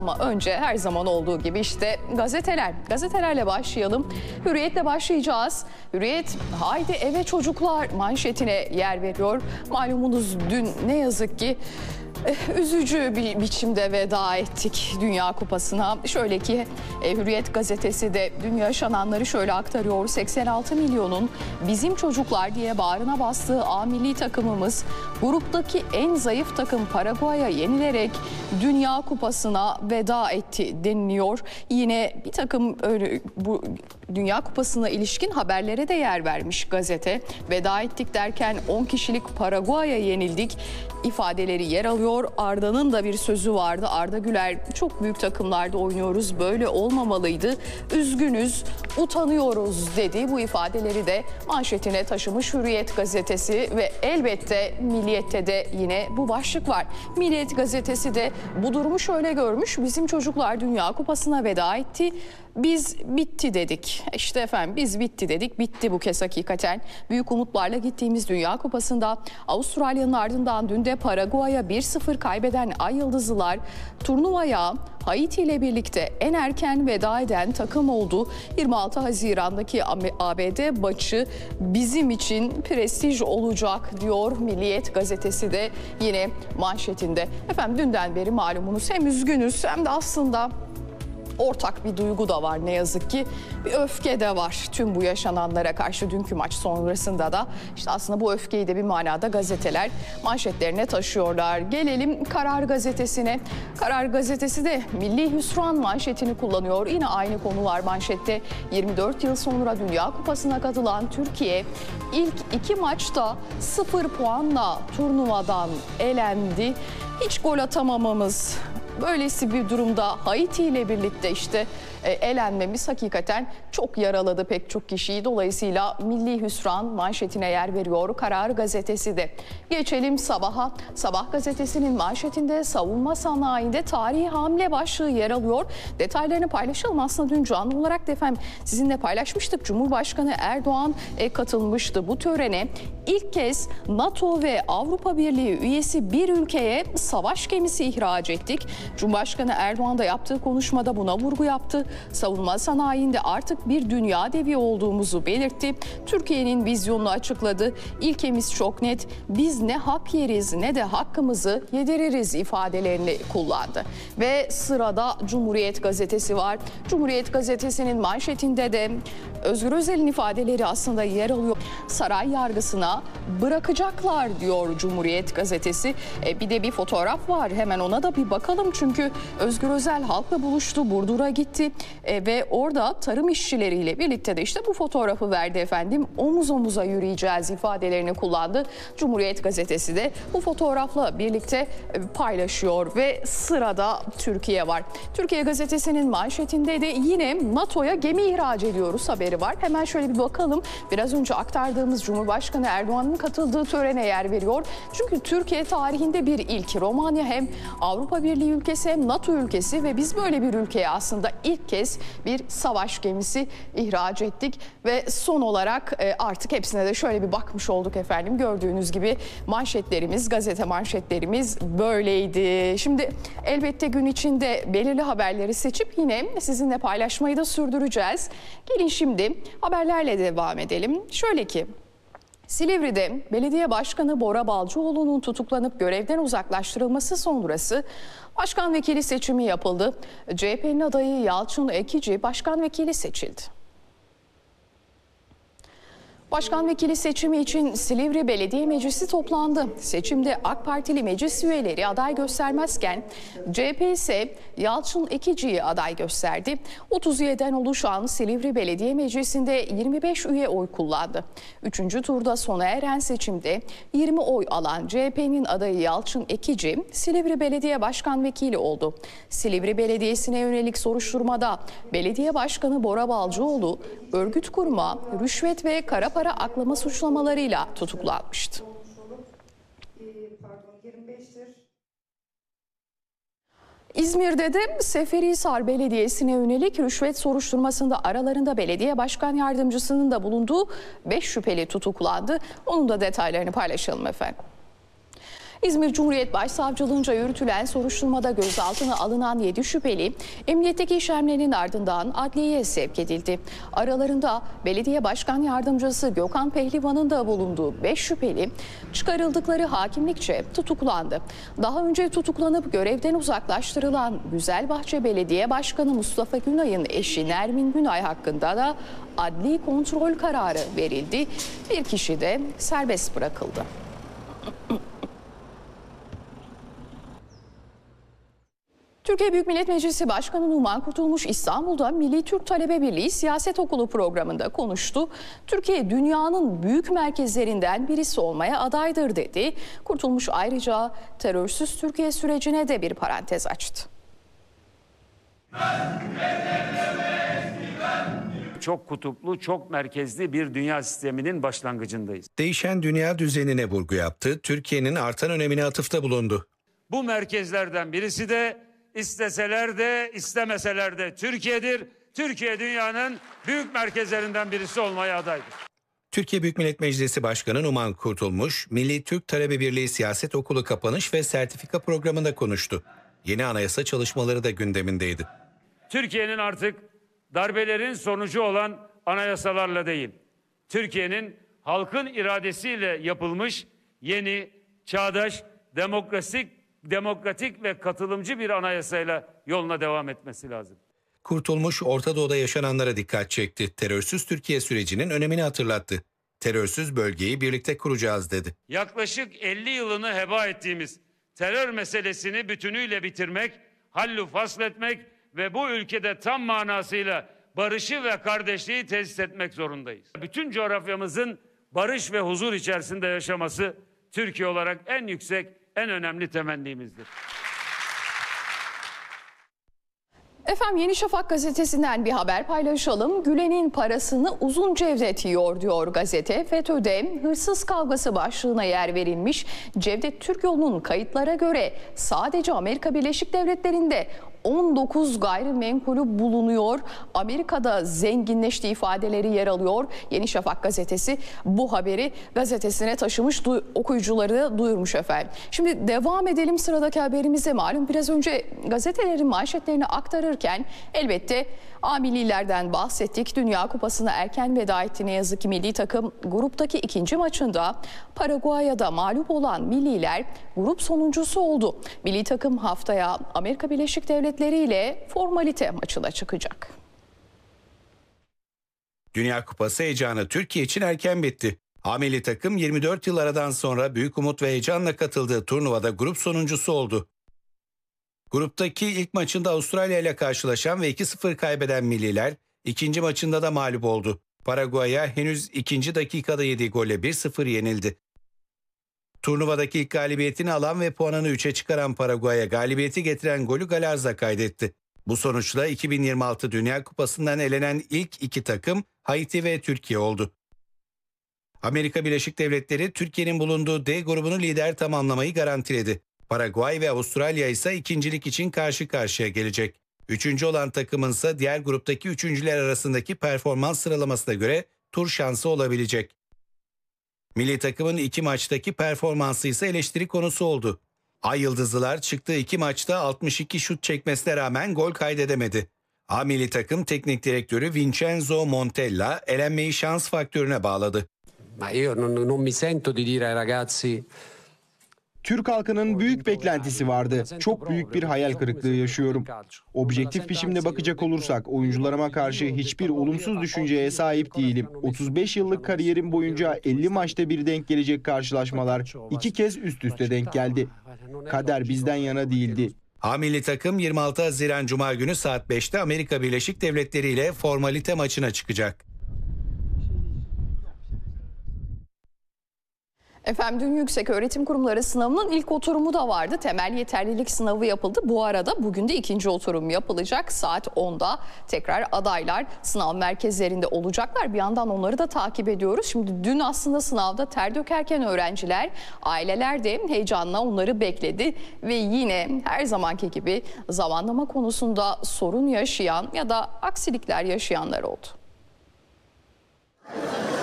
Ama önce her zaman olduğu gibi işte gazeteler. Gazetelerle başlayalım. Hürriyet'le başlayacağız. Hürriyet, haydi eve çocuklar manşetine yer veriyor. Malumunuz dün ne yazık ki üzücü bir biçimde veda ettik Dünya Kupası'na. Şöyle ki Hürriyet gazetesi de dün yaşananları şöyle aktarıyor. 86 milyonun bizim çocuklar diye bağrına bastığı A milli takımımız gruptaki en zayıf takım Paraguay'a yenilerek Dünya Kupası'na veda etti deniliyor. Yine bir takım bu Dünya Kupası'na ilişkin haberlere de yer vermiş gazete. Veda ettik derken 10 kişilik Paraguay'a yenildik ifadeleri yer alıyor. Arda'nın da bir sözü vardı. Arda Güler, çok büyük takımlarda oynuyoruz, böyle olmamalıydı. Üzgünüz, utanıyoruz dedi. Bu ifadeleri de manşetine taşımış Hürriyet gazetesi ve elbette Milliyet'te de yine bu başlık var. Milliyet gazetesi de bu durumu şöyle görmüş. Bizim çocuklar Dünya Kupası'na veda etti. Biz bitti dedik. İşte efendim biz bitti dedik. Bitti bu kez hakikaten. Büyük umutlarla gittiğimiz Dünya Kupası'nda Avustralya'nın ardından dün de Paraguay'a 1-0 kaybeden Ay Yıldızlılar turnuvaya Haiti ile birlikte en erken veda eden takım oldu. 26 Haziran'daki ABD maçı bizim için prestij olacak diyor Milliyet gazetesi de yine manşetinde. Efendim dünden beri malumunuz hem üzgünüz hem de aslında ortak bir duygu da var ne yazık ki. Bir öfke de var tüm bu yaşananlara karşı dünkü maç sonrasında da. İşte aslında bu öfkeyi de bir manada gazeteler manşetlerine taşıyorlar. Gelelim Karar Gazetesi'ne. Karar Gazetesi de milli hüsran manşetini kullanıyor. Yine aynı konu var manşette. 24 yıl sonra Dünya Kupası'na katılan Türkiye ilk 2 maçta 0 puanla turnuvadan elendi. Hiç gol atamamamız, böylesi bir durumda Haiti ile birlikte işte elenmemiz hakikaten çok yaraladı pek çok kişiyi. Dolayısıyla milli hüsran manşetine yer veriyor Karar Gazetesi de. Geçelim Sabah'a. Sabah gazetesinin manşetinde savunma sanayinde tarihi hamle başlığı yer alıyor. Detaylarını paylaşalım. Aslında dün canlı olarak da efendim sizinle paylaşmıştık. Cumhurbaşkanı Erdoğan katılmıştı bu törene. İlk kez NATO ve Avrupa Birliği üyesi bir ülkeye savaş gemisi ihraç ettik. Cumhurbaşkanı Erdoğan da yaptığı konuşmada buna vurgu yaptı. Savunma sanayinde artık bir dünya devi olduğumuzu belirtti. Türkiye'nin vizyonunu açıkladı. İlkemiz çok net. Biz ne hak yeriz ne de hakkımızı yediririz ifadelerini kullandı. Ve sırada Cumhuriyet gazetesi var. Cumhuriyet gazetesinin manşetinde de Özgür Özel'in ifadeleri aslında yer alıyor. Saray yargısına bırakacaklar diyor Cumhuriyet gazetesi. Bir de bir fotoğraf var. Hemen ona da bir bakalım. Çünkü Özgür Özel halkla buluştu. Burdur'a gitti. Ve orada tarım işçileriyle birlikte de işte bu fotoğrafı verdi efendim. Omuz omuza yürüyeceğiz ifadelerini kullandı. Cumhuriyet gazetesi de bu fotoğrafla birlikte paylaşıyor ve sırada Türkiye var. Türkiye gazetesinin manşetinde de yine NATO'ya gemi ihraç ediyoruz haberi var. Hemen şöyle bir bakalım. Biraz önce aktardığımız Cumhurbaşkanı Erdoğan'ın katıldığı törene yer veriyor. Çünkü Türkiye tarihinde bir ilk. Romanya hem Avrupa Birliği ülkesi hem NATO ülkesi ve biz böyle bir ülkeye aslında ilk kez bir savaş gemisi ihraç ettik ve son olarak artık hepsine de şöyle bir bakmış olduk efendim. Gördüğünüz gibi manşetlerimiz, gazete manşetlerimiz böyleydi. Şimdi elbette gün içinde belirli haberleri seçip yine sizinle paylaşmayı da sürdüreceğiz. Gelin şimdi haberlerle devam edelim. Şöyle ki Silivri'de Belediye Başkanı Bora Balcıoğlu'nun tutuklanıp görevden uzaklaştırılması sonrası başkan vekili seçimi yapıldı. CHP'nin adayı Yalçın Ekici başkan vekili seçildi. Başkan vekili seçimi için Silivri Belediye Meclisi toplandı. Seçimde AK Partili meclis üyeleri aday göstermezken CHP ise Yalçın Ekici'yi aday gösterdi. 30 üyeden oluşan Silivri Belediye Meclisi'nde 25 üye oy kullandı. 3. turda sona eren seçimde 20 oy alan CHP'nin adayı Yalçın Ekici Silivri Belediye Başkan Vekili oldu. Silivri Belediyesi'ne yönelik soruşturmada Belediye Başkanı Bora Balcıoğlu örgüt kurma, rüşvet ve kara para aklama suçlamalarıyla tutuklanmıştı. İzmir'de de Seferihisar Belediyesi'ne yönelik rüşvet soruşturmasında aralarında belediye başkan yardımcısının da bulunduğu 5 şüpheli tutuklandı. Onun da detaylarını paylaşalım efendim. İzmir Cumhuriyet Başsavcılığınca yürütülen soruşturmada gözaltına alınan 7 şüpheli emniyetteki işlemlerinin ardından adliyeye sevk edildi. Aralarında belediye başkan yardımcısı Gökhan Pehlivan'ın da bulunduğu 5 şüpheli çıkarıldıkları hakimlikçe tutuklandı. Daha önce tutuklanıp görevden uzaklaştırılan Güzelbahçe Belediye Başkanı Mustafa Günay'ın eşi Nermin Günay hakkında da adli kontrol kararı verildi. Bir kişi de serbest bırakıldı. Türkiye Büyük Millet Meclisi Başkanı Numan Kurtulmuş İstanbul'da Milli Türk Talebe Birliği Siyaset Okulu programında konuştu. Türkiye dünyanın büyük merkezlerinden birisi olmaya adaydır dedi. Kurtulmuş ayrıca terörsüz Türkiye sürecine de bir parantez açtı. Çok kutuplu, çok merkezli bir dünya sisteminin başlangıcındayız. Değişen dünya düzenine vurgu yaptı, Türkiye'nin artan önemine atıfta bulundu. Bu merkezlerden birisi de isteseler de istemeseler de Türkiye'dir. Türkiye dünyanın büyük merkezlerinden birisi olmaya adaydır. Türkiye Büyük Millet Meclisi Başkanı Numan Kurtulmuş, Milli Türk Talebe Birliği Siyaset Okulu kapanış ve sertifika programında konuştu. Yeni anayasa çalışmaları da gündemindeydi. Türkiye'nin artık darbelerin sonucu olan anayasalarla değil, Türkiye'nin halkın iradesiyle yapılmış yeni, çağdaş, demokratik ve katılımcı bir anayasayla yoluna devam etmesi lazım. Kurtulmuş, Orta Doğu'da yaşananlara dikkat çekti. Terörsüz Türkiye sürecinin önemini hatırlattı. Terörsüz bölgeyi birlikte kuracağız dedi. Yaklaşık 50 yılını heba ettiğimiz terör meselesini bütünüyle bitirmek, hallu fasletmek ve bu ülkede tam manasıyla barışı ve kardeşliği tesis etmek zorundayız. Bütün coğrafyamızın barış ve huzur içerisinde yaşaması Türkiye olarak en yüksek, en önemli temennimizdir. Efendim Yeni Şafak gazetesinden bir haber paylaşalım. Gülen'in parasını uzun Cevdet yiyor diyor gazete. FETÖ'de hırsız kavgası başlığına yer verilmiş. Cevdet Türkyolu'nun kayıtlara göre sadece Amerika Birleşik Devletleri'nde 19 gayrimenkulü bulunuyor. Amerika'da zenginleştiği ifadeleri yer alıyor. Yeni Şafak gazetesi bu haberi gazetesine taşımış, okuyucuları da duyurmuş efendim. Şimdi devam edelim sıradaki haberimize. Malum biraz önce gazetelerin manşetlerini aktarırken elbette A-millilerden bahsettik. Dünya Kupası'na erken veda etti ne yazık ki milli takım. Gruptaki ikinci maçında Paraguay'da mağlup olan milliler grup sonuncusu oldu. Milli takım haftaya Amerika Birleşik Devletleri ile formalite maçına çıkacak. Dünya Kupası heyecanı Türkiye için erken bitti. A-milli takım 24 yıl aradan sonra büyük umut ve heyecanla katıldığı turnuvada grup sonuncusu oldu. Gruptaki ilk maçında Avustralya ile karşılaşan ve 2-0 kaybeden milliler ikinci maçında da mağlup oldu. Paraguay'a henüz ikinci dakikada yediği golle 1-0 yenildi. Turnuvadaki ilk galibiyetini alan ve puanını 3'e çıkaran Paraguay'a galibiyeti getiren golü Galarza kaydetti. Bu sonuçla 2026 Dünya Kupası'ndan elenen ilk iki takım Haiti ve Türkiye oldu. Amerika Birleşik Devletleri Türkiye'nin bulunduğu D grubunu lider tamamlamayı garantiledi. Paraguay ve Avustralya ise ikincilik için karşı karşıya gelecek. Üçüncü olan takımın ise diğer gruptaki üçüncüler arasındaki performans sıralamasına göre tur şansı olabilecek. Milli takımın iki maçtaki performansı ise eleştiri konusu oldu. Ay Yıldızlılar çıktığı iki maçta 62 şut çekmesine rağmen gol kaydedemedi. A milli takım teknik direktörü Vincenzo Montella elenmeyi şans faktörüne bağladı. Türk halkının büyük beklentisi vardı. Çok büyük bir hayal kırıklığı yaşıyorum. Objektif biçimde bakacak olursak oyuncularıma karşı hiçbir olumsuz düşünceye sahip değilim. 35 yıllık kariyerim boyunca 50 maçta bir denk gelecek karşılaşmalar 2 kez üst üste denk geldi. Kader bizden yana değildi. A milli takım 26 Haziran Cuma günü saat 5'te Amerika Birleşik Devletleri ile formalite maçına çıkacak. Efendim dün Yükseköğretim Kurumları sınavının ilk oturumu da vardı. Temel yeterlilik sınavı yapıldı. Bu arada bugün de ikinci oturum yapılacak. Saat 10'da tekrar adaylar sınav merkezlerinde olacaklar. Bir yandan onları da takip ediyoruz. Şimdi dün aslında sınavda ter dökerken öğrenciler, aileler de heyecanla onları bekledi. Ve yine her zamanki gibi zamanlama konusunda sorun yaşayan ya da aksilikler yaşayanlar oldu.